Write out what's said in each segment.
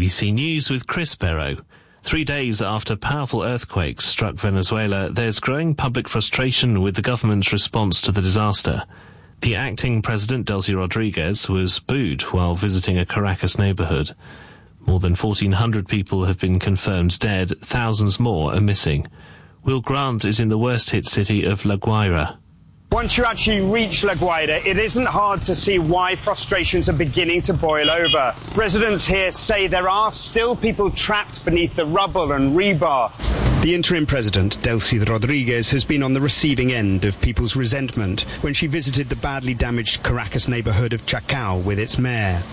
BBC News with Chris Barrow. 3 days after powerful earthquakes struck Venezuela, there's growing public frustration with the government's response to the disaster. The acting president, Delcy Rodriguez, was booed while visiting a Caracas neighborhood. More than 1,400 people have been confirmed dead, thousands more are missing. Will Grant is in the worst-hit city of La Guaira. Once you actually reach La Guaira, it isn't hard to see why frustrations are beginning to boil over. Residents here say there are still people trapped beneath the rubble and rebar. The interim president, Delcy Rodriguez, has been on the receiving end of people's resentment when she visited the badly damaged Caracas neighborhood of Chacao with its mayor.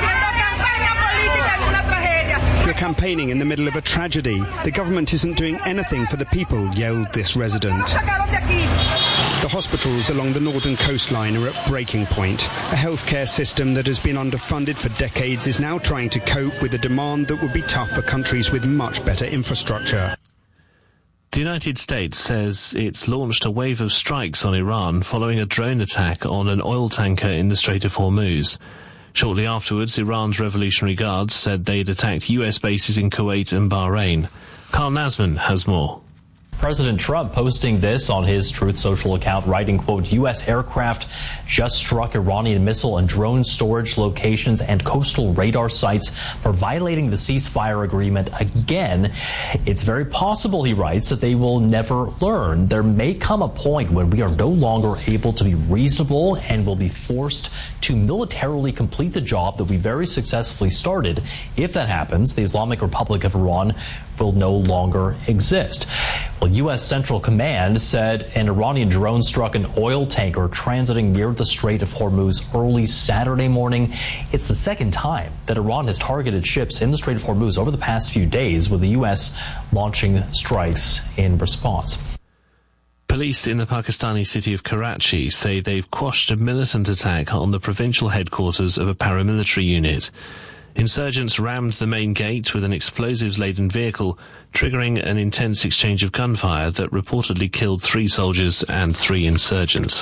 You're campaigning in the middle of a tragedy. The government isn't doing anything for the people, yelled this resident. The hospitals along the northern coastline are at breaking point. A healthcare system that has been underfunded for decades is now trying to cope with a demand that would be tough for countries with much better infrastructure. The United States says it's launched a wave of strikes on Iran following a drone attack on an oil tanker in the Strait of Hormuz. Shortly afterwards, Iran's Revolutionary Guards said they'd attacked US bases in Kuwait and Bahrain. Carl Nasman has more. President Trump posting this on his Truth Social account, writing, quote, U.S. aircraft just struck Iranian missile and drone storage locations and coastal radar sites for violating the ceasefire agreement again. It's very possible, he writes, that they will never learn. There may come a point when we are no longer able to be reasonable and will be forced to militarily complete the job that we very successfully started. If that happens, the Islamic Republic of Iran will no longer exist. Well, U.S. Central Command said an Iranian drone struck an oil tanker transiting near the Strait of Hormuz early Saturday morning. It's the second time that Iran has targeted ships in the Strait of Hormuz over the past few days, with the U.S. launching strikes in response. Police in the Pakistani city of Karachi say they've quashed a militant attack on the provincial headquarters of a paramilitary unit. Insurgents rammed the main gate with an explosives-laden vehicle, triggering an intense exchange of gunfire that reportedly killed 3 soldiers and 3 insurgents.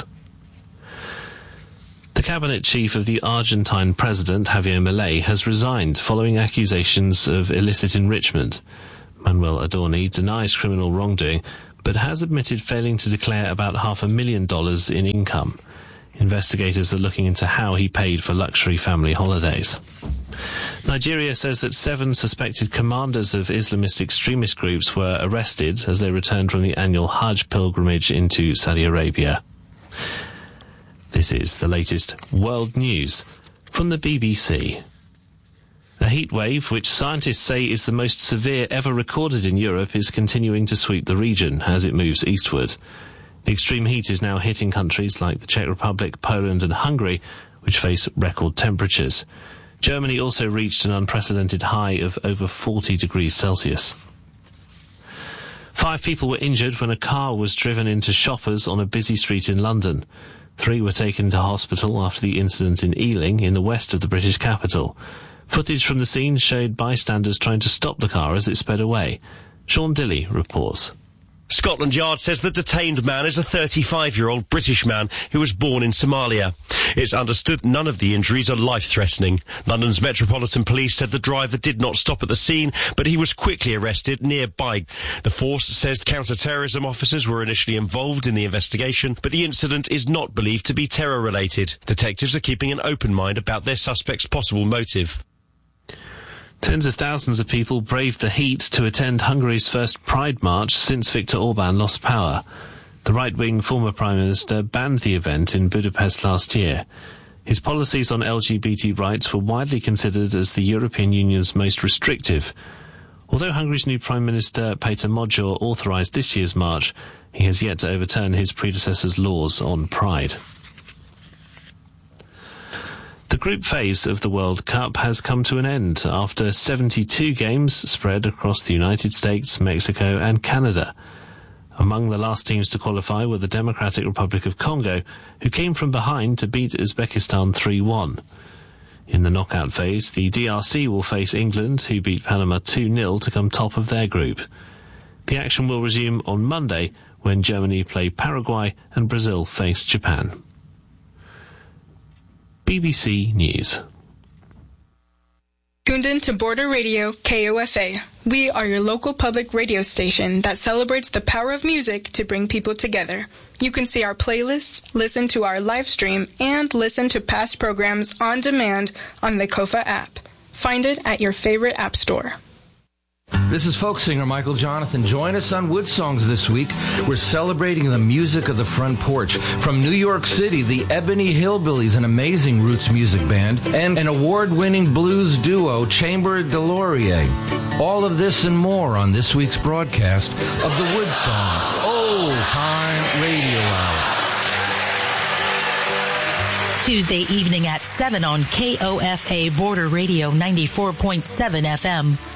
The cabinet chief of the Argentine president, Javier Milei, has resigned following accusations of illicit enrichment. Manuel Adorni denies criminal wrongdoing, but has admitted failing to declare about $500,000 in income. Investigators are looking into how he paid for luxury family holidays. Nigeria says that 7 suspected commanders of Islamist extremist groups were arrested as they returned from the annual Hajj pilgrimage into Saudi Arabia. This is the latest world news from the BBC. A heat wave, which scientists say is the most severe ever recorded in Europe, is continuing to sweep the region as it moves eastward. The extreme heat is now hitting countries like the Czech Republic, Poland and Hungary, which face record temperatures. Germany also reached an unprecedented high of over 40 degrees Celsius. 5 people were injured when a car was driven into shoppers on a busy street in London. 3 were taken to hospital after the incident in Ealing, in the west of the British capital. Footage from the scene showed bystanders trying to stop the car as it sped away. Sean Dilley reports. Scotland Yard says the detained man is a 35-year-old British man who was born in Somalia. It's understood none of the injuries are life-threatening. London's Metropolitan Police said the driver did not stop at the scene, but he was quickly arrested nearby. The force says counter-terrorism officers were initially involved in the investigation, but the incident is not believed to be terror-related. Detectives are keeping an open mind about their suspect's possible motive. Tens of thousands of people braved the heat to attend Hungary's first Pride March since Viktor Orban lost power. The right-wing former Prime Minister banned the event in Budapest last year. His policies on LGBT rights were widely considered as the European Union's most restrictive. Although Hungary's new Prime Minister Péter Magyar authorised this year's march, he has yet to overturn his predecessor's laws on pride. The group phase of the World Cup has come to an end after 72 games spread across the United States, Mexico and Canada. Among the last teams to qualify were the Democratic Republic of Congo, who came from behind to beat Uzbekistan 3-1. In the knockout phase, the DRC will face England, who beat Panama 2-0 to come top of their group. The action will resume on Monday, when Germany play Paraguay and Brazil face Japan. BBC News. tuned in to Border Radio KOFA. We are your local public radio station that celebrates the power of music to bring people together. You can see our playlists, listen to our live stream, and listen to past programs on demand on the KOFA app. Find it at your favorite app store. This is folk singer Michael Jonathan. Join us on Wood Songs this week. We're celebrating the music of the front porch. From New York City, the Ebony Hillbillies, an amazing roots music band, and an award-winning blues duo, Chamber Delorier. All of this and more on this week's broadcast of the Wood Songs Old Time Radio Hour. Tuesday evening at 7 on KOFA Border Radio 94.7 FM.